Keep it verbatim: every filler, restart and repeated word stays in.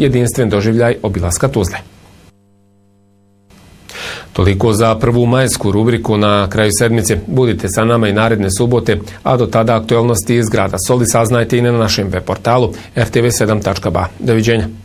jedinstven doživljaj obilaska Tuzle. Toliko za prvu majsku rubriku na kraju sedmice. Budite sa nama i naredne subote, a do tada aktuelnosti iz grada Soli saznajte i na našem web portalu er te ve sedam tačka ba. Doviđenja.